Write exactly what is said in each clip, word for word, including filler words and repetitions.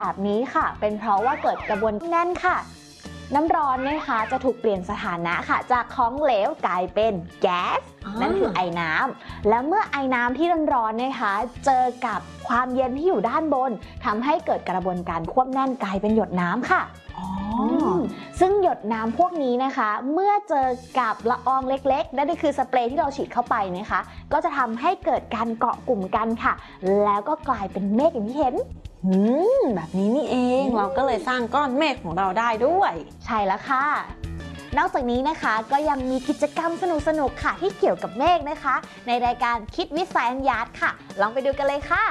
แบบนี้ค่ะเป็นเพราะว่าเกิดกระบวนการแน่นค่ะน้ำร้อนนะคะจะถูกเปลี่ยนสถานะค่ะจากของเหลวกลายเป็นแก๊สนั่นคือไอน้ำแล้วเมื่อไอน้ำที่ร้อนๆนะคะเจอกับความเย็นที่อยู่ด้านบนทำให้เกิดกระบวนการควบแน่นกลายเป็นหยดน้ำค่ะซึ่งหยดน้ำพวกนี้นะคะเมื่อเจอกับละอองเล็กๆนั่นก็คือสเปรย์ที่เราฉีดเข้าไปนะคะก็จะทำให้เกิดการเกาะกลุ่มกันค่ะแล้วก็กลายเป็นเมฆอย่างที่เห็นอืมแบบนี้นี่เองเราก็เลยสร้างก้อนเมฆของเราได้ด้วยใช่แล้วค่ะนอกจากนี้นะคะก็ยังมีกิจกรรมสนุกๆค่ะที่เกี่ยวกับเมฆนะคะในรายการคิดวิทย์ไซแอนด์ยาร์ดค่ะลองไปดูกันเลยค่ะ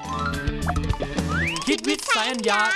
คิดวิทย์ไซแอนด์ยาร์ด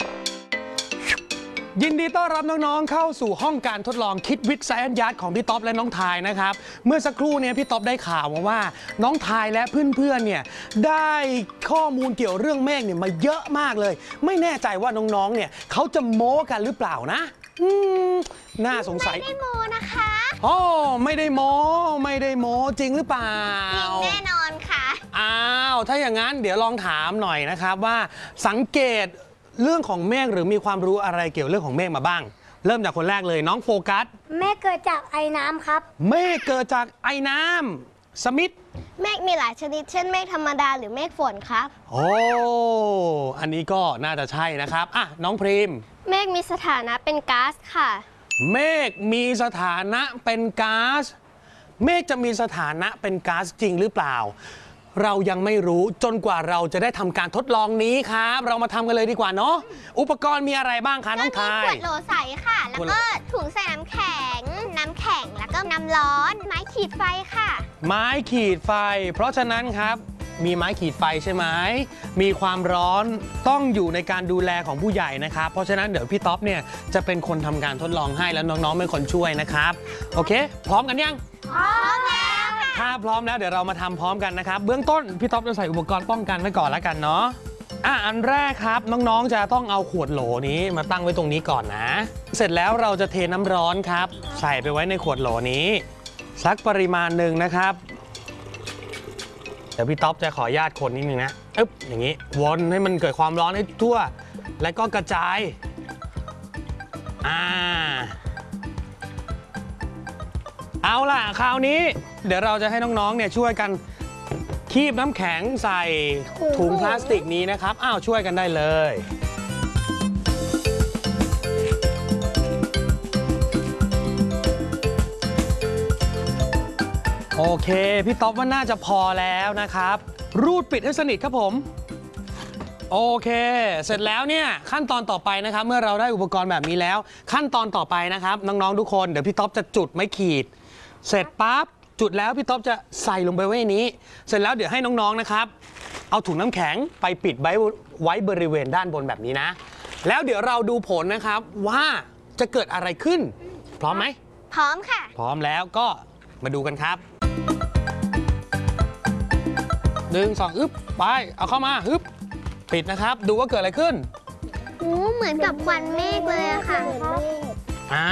ยินดีต้อนรับน้องๆเข้าสู่ห้องการทดลองคิดวิทย์ไซแอนด์ยาร์ดของพี่ต๊อบและน้องทายนะครับเมื่อสักครู่นี้พี่ต๊อบได้ข่าวมาว่าน้องทายและเพื่อนๆเนี่ยได้ข้อมูลเกี่ยวเรื่องเมฆเนี่ยมาเยอะมากเลยไม่แน่ใจว่าน้องๆเนี่ยเขาจะโม้กันหรือเปล่านะอืมน่าสงสัยไม่ได้โม้นะคะอ๋อไม่ได้โม้ไม่ได้โม้จริงหรือเปล่าจริงแน่นอนค่ะอ้าวถ้าอย่างนั้นเดี๋ยวลองถามหน่อยนะครับว่าสังเกตเรื่องของเมฆหรือมีความรู้อะไรเกี่ยวเรื่องของเมฆมาบ้างเริ่มจากคนแรกเลยน้องโฟกัสเมฆเกิดจากไอน้ำครับเมฆเกิดจากไอน้ำสมิธเมฆมีหลายชนิดเช่นเมฆธรรมดาหรือเมฆฝนครับโอ้อันนี้ก็น่าจะใช่นะครับอ่ะน้องพรีมเมฆมีสถานะเป็นก๊าซค่ะเมฆมีสถานะเป็นก๊าซเมฆจะมีสถานะเป็นก๊าซจริงหรือเปล่าเรายังไม่รู้จนกว่าเราจะได้ทำการทดลองนี้ครับเรามาทำกันเลยดีกว่าเนาะอุปกรณ์มีอะไรบ้างคะน้องทายขวดโหลใสค่ะแล้วก็ถุงใส่น้ำแข็งน้ำแข็งแล้วก็น้ำร้อนไม้ขีดไฟค่ะไม้ขีดไฟเพราะฉะนั้นครับมีไม้ขีดไฟใช่ไหมมีความร้อนต้องอยู่ในการดูแลของผู้ใหญ่นะครับเพราะฉะนั้นเดี๋ยวพี่ต๊อบเนี่ยจะเป็นคนทำการทดลองให้แล้วน้องๆเป็นคนช่วยนะครับโอเคพร้อมกันยังพร้อมแล้วถ้าพร้อมแล้วเดี๋ยวเรามาทำพร้อมกันนะครับเบื้องต้นพี่ต๊อบจะใส่อุปกรณ์ป้องกันไว้ก่อนแล้วกันเนาะอ่ะอันแรกครับน้องๆจะต้องเอาขวดโหลนี้มาตั้งไว้ตรงนี้ก่อนนะเสร็จแล้วเราจะเทน้ำร้อนครับใส่ไปไว้ในขวดโหลนี้สักปริมาณหนึ่งนะครับเดี๋ยวพี่ต๊อบจะขออนุญาตคนนิดนึงนะอึ๊บอย่างนี้วนให้มันเกิดความร้อนให้ทั่วแล้วก็กระจายอ่าเอาล่ะคราวนี้เดี๋ยวเราจะให้น้องๆเนี่ยช่วยกันคีบน้ำแข็งใส่ถุงพลาสติกนี้นะครับอ้าวช่วยกันได้เลยโอเคพี่ต๊อบว่าน่าจะพอแล้วนะครับรูดปิดให้สนิทครับผมโอเคเสร็จแล้วเนี่ยขั้นตอนต่อไปนะครับเมื่อเราได้อุปกรณ์แบบนี้แล้วขั้นตอนต่อไปนะครับน้องๆทุกคนเดี๋ยวพี่ต๊อบจะจุดไม้ขีดเสร็จปั๊บจุดแล้วพี่ต๊อบจะใส่ลงไปไว้ในนี้เสร็จแล้วเดี๋ยวให้น้องๆนะครับเอาถุงน้ำแข็งไปปิดไว้ไว้บริเวณด้านบนแบบนี้นะแล้วเดี๋ยวเราดูผลนะครับว่าจะเกิดอะไรขึ้นพร้อมไหมพร้อมค่ะพร้อมแล้วก็มาดูกันครับหนึ่งสองอึ๊บไปเอาเข้ามาอึ๊บปิดนะครับดูว่าเกิดอะไรขึ้นโอ้เหมือนกับควันเมฆเลยอะค่ะอ่า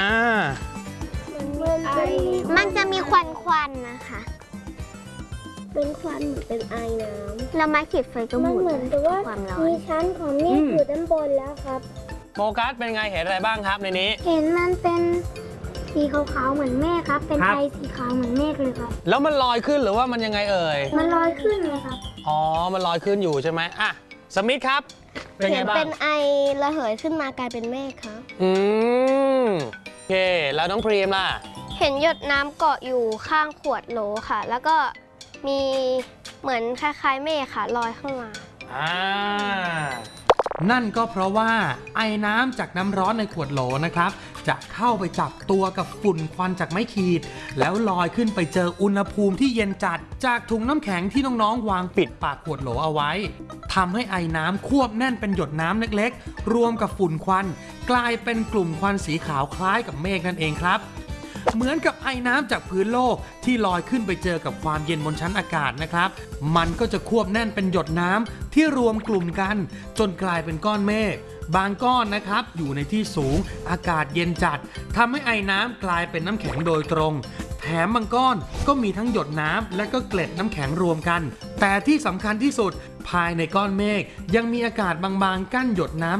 มันจะมีควันควันนะคะเป็นควันเหมือนเป็นไอน้ำแล้วไม้ขีดไฟก็หมุนเหมือนกับว่ามีชั้นของเมฆอยู่ด้านบนแล้วครับโฟกัสเป็นไงเห็นอะไรบ้างครับในนี้เห็นมันเป็นสีขาวๆเหมือนเมฆครับเป็นไอสีขาวเหมือนเมฆเลยครับแล้วมันลอยขึ้นหรือว่ามันยังไงเอ่ยมันลอยขึ้นเลยครับอ๋อมันลอยขึ้นอยู่ใช่ไหมอ่ะสมิธครับเป็นไงบ้างเป็นไอระเหยขึ้นมากลายเป็นเมฆครับอืมโอเคแล้วน้องพรีมล่ะเห็นหยดน้ำเกาะอยู่ข้างขวดโหลค่ะแล้วก็มีเหมือนคล้ายๆเมฆค่ะลอยเข้ามาอ่านั่นก็เพราะว่าไอน้ำจากน้ำร้อนในขวดโหลนะครับจะเข้าไปจับตัวกับฝุ่นควันจากไม้ขีดแล้วลอยขึ้นไปเจออุณหภูมิที่เย็นจัดจากถุงน้ำแข็งที่น้องๆวางปิดปากขวดโหลเอาไว้ทำให้ไอน้ำควบแน่นเป็นหยดน้ำเล็กๆรวมกับฝุ่นควันกลายเป็นกลุ่มควันสีขาวคล้ายกับเมฆนั่นเองครับเหมือนกับไอน้ำจากพื้นโลกที่ลอยขึ้นไปเจอกับความเย็นบนชั้นอากาศนะครับมันก็จะควบแน่นเป็นหยดน้ำที่รวมกลุ่มกันจนกลายเป็นก้อนเมฆบางก้อนนะครับอยู่ในที่สูงอากาศเย็นจัดทำให้ไอน้ำกลายเป็นน้ำแข็งโดยตรงแถถมบางก้อนก็มีทั้งหยดน้ำและก็เกล็ดน้ำแข็งรวมกัน แต่ที่สำคัญที่สุดภายในก้อนเมฆยังมีอากาศบางๆกั้นหยดน้ำ